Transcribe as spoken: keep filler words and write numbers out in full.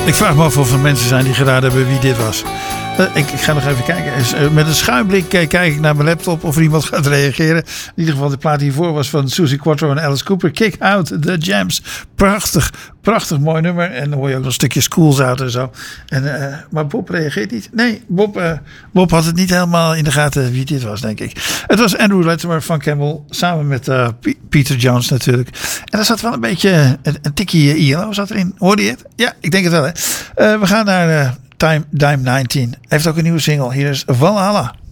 Ik vraag me af of er mensen zijn die geraden hebben wie dit was. Uh, ik, ik ga nog even kijken. Uh, met een schuimblik uh, kijk ik naar mijn laptop of er iemand gaat reageren. In ieder geval de plaat hiervoor was van Susie Quattro en Alice Cooper. Kick Out the Jams. Prachtig, prachtig mooi nummer. En dan hoor je ook nog een stukje Schools Out en zo. En, uh, maar Bob reageert niet. Nee, Bob, uh, Bob had het niet helemaal in de gaten wie dit was, denk ik. Het was Andrew Latimer van Campbell. Samen met uh, P- Peter Jones natuurlijk. En er zat wel een beetje een, een tikkie I L O zat erin. Hoorde je het? Ja, ik denk het wel. Hè? Uh, we gaan naar uh, Time, Dime negentien. Hij heeft ook een nieuwe single. Hier is Valhalla.